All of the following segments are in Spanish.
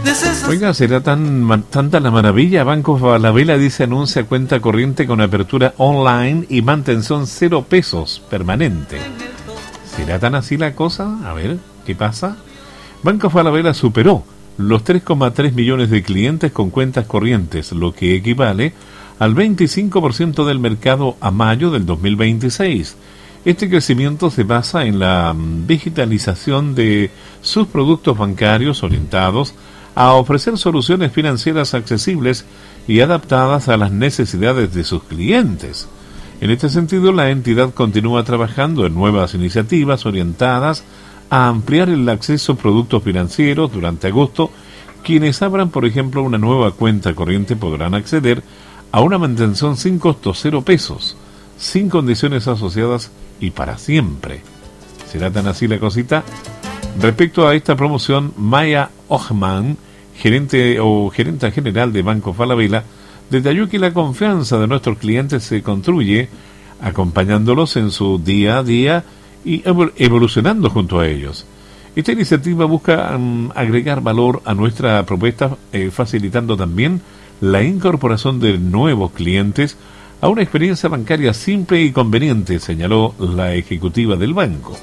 Oiga, ¿será tanta la maravilla? Banco Falabella dice anuncia cuenta corriente con apertura online y mantención 0 pesos permanente. ¿Será tan así la cosa? A ver, ¿qué pasa? Banco Falabella superó los 3,3 millones de clientes con cuentas corrientes, lo que equivale al 25% del mercado a mayo del 2026. Este crecimiento se basa en la digitalización de sus productos bancarios orientados a ofrecer soluciones financieras accesibles y adaptadas a las necesidades de sus clientes. En este sentido, la entidad continúa trabajando en nuevas iniciativas orientadas a ampliar el acceso a productos financieros. Durante agosto, quienes abran, por ejemplo, una nueva cuenta corriente podrán acceder a una mantención sin costo 0 pesos, sin condiciones asociadas y para siempre. ¿Será tan así la cosita? Respecto a esta promoción, Maya Ochman, gerenta general de Banco Falabella, detalló que la confianza de nuestros clientes se construye acompañándolos en su día a día y evolucionando junto a ellos. Esta iniciativa busca agregar valor a nuestra propuesta, facilitando también la incorporación de nuevos clientes a una experiencia bancaria simple y conveniente, señaló la ejecutiva del banco.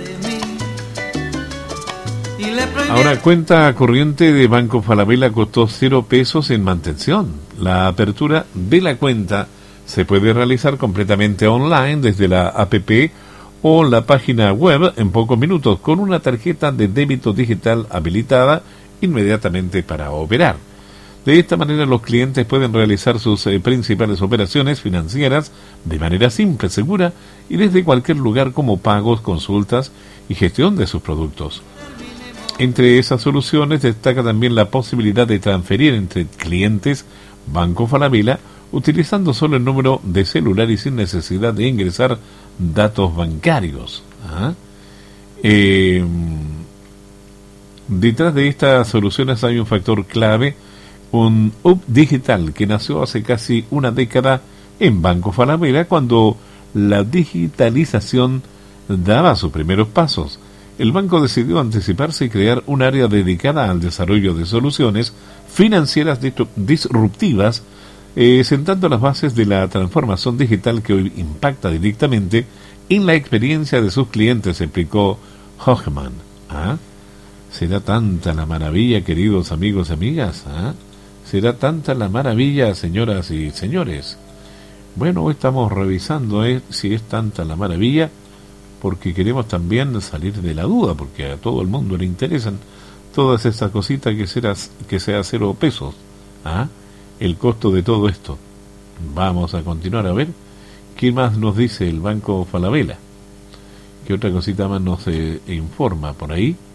Ahora, cuenta corriente de Banco Falabella costó 0 pesos en mantención. La apertura de la cuenta se puede realizar completamente online desde la APP o la página web en pocos minutos con una tarjeta de débito digital habilitada inmediatamente para operar. De esta manera los clientes pueden realizar sus principales operaciones financieras de manera simple, segura y desde cualquier lugar, como pagos, consultas y gestión de sus productos. Entre esas soluciones destaca también la posibilidad de transferir entre clientes Banco Falabella utilizando solo el número de celular y sin necesidad de ingresar datos bancarios. Detrás de estas soluciones hay un factor clave, un hub digital que nació hace casi una década en Banco Falabella cuando la digitalización daba sus primeros pasos. El banco decidió anticiparse y crear un área dedicada al desarrollo de soluciones financieras disruptivas, sentando las bases de la transformación digital que hoy impacta directamente en la experiencia de sus clientes, explicó Hochman. ¿Será tanta la maravilla, queridos amigos y amigas? ¿Será tanta la maravilla, señoras y señores? Bueno, hoy estamos revisando si es tanta la maravilla, porque queremos también salir de la duda, porque a todo el mundo le interesan todas esas cositas que sea 0 pesos. El costo de todo esto. Vamos a continuar a ver qué más nos dice el Banco Falabella. ¿Qué otra cosita más nos informa por ahí?